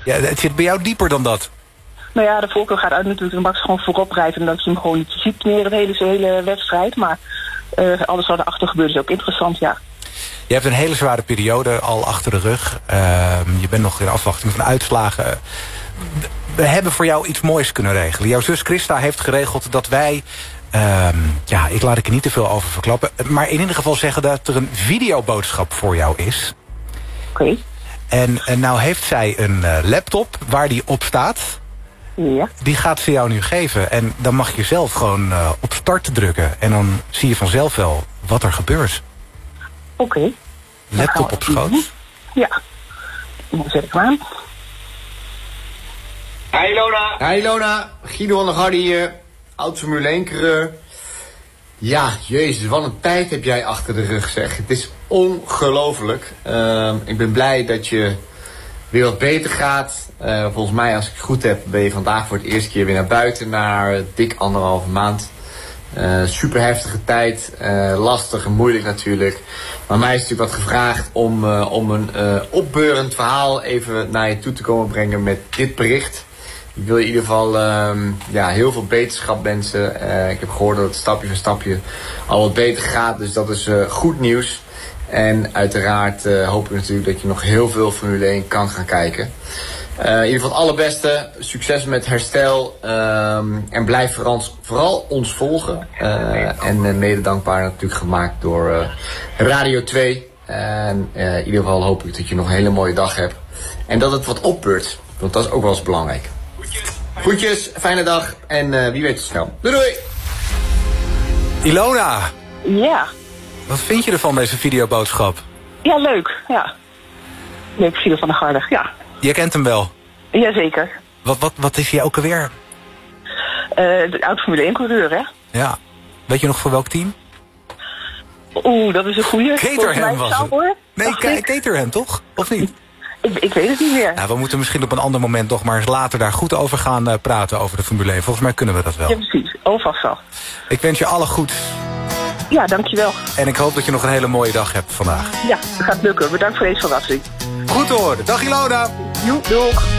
Ja, het zit bij jou dieper dan dat. Nou ja, de voorkeur gaat uit natuurlijk Max gewoon voorop rijdt en dat je hem gewoon niet ziet meer de hele wedstrijd. Maar alles wat erachter gebeurt is ook interessant, ja. Je hebt een hele zware periode al achter de rug. Je bent nog in afwachting van uitslagen. We hebben voor jou iets moois kunnen regelen. Jouw zus Christa heeft geregeld dat wij... ik laat ik er niet te veel over verklappen. Maar in ieder geval zeggen dat er een videoboodschap voor jou is. Oké. En nou heeft zij een laptop waar die op staat. Ja. Die gaat ze jou nu geven. En dan mag je zelf gewoon op start drukken. En dan zie je vanzelf wel wat er gebeurt. Oké. Laptop op schoot. Ja. Dan zet ik hem aan. Hi Ilona. Hi Ilona. Guido van der Garde hier. Oud Formule 1 coureur. Ja, jezus, wat een tijd heb jij achter de rug, zeg. Het is ongelooflijk. Ik ben blij dat je weer wat beter gaat. Volgens mij, als ik het goed heb, ben je vandaag voor het eerste keer weer naar buiten. Na dik 1,5 maand. Super heftige tijd. Lastig en moeilijk natuurlijk. Maar mij is natuurlijk wat gevraagd om een opbeurend verhaal even naar je toe te komen brengen met dit bericht. Ik wil in ieder geval heel veel beterschap wensen. Ik heb gehoord dat het stapje voor stapje al wat beter gaat. Dus dat is goed nieuws. En uiteraard hoop ik natuurlijk dat je nog heel veel Formule 1 kan gaan kijken. In ieder geval het allerbeste. Succes met herstel. En blijf vooral ons volgen. En mede dankbaar natuurlijk gemaakt door Radio 2. En in ieder geval hoop ik dat je nog een hele mooie dag hebt. En dat het wat opbeurt. Want dat is ook wel eens belangrijk. Groetjes, fijne dag. En wie weet tot snel. Doei doei! Ilona! Ja. Wat vind je ervan, deze videoboodschap? Ja, leuk. Ja. Leuk, Guido van der Garde. Ja. Je kent hem wel? Jazeker. Wat is hij ook alweer? De oud Formule 1 coureur, hè? Ja. Weet je nog voor welk team? Dat is een goeie. Caterham was het. Hoor. Nee, Caterham toch? Of niet? Ik weet het niet meer. Nou, we moeten misschien op een ander moment nog maar eens later daar goed over gaan praten over de Formule 1. Volgens mij kunnen we dat wel. Ja, precies. Vast wel. Ik wens je alle goeds. Ja, dankjewel. En ik hoop dat je nog een hele mooie dag hebt vandaag. Ja, dat gaat lukken. Bedankt voor deze verrassing. Goed te horen. Dag Ilona. Doeg.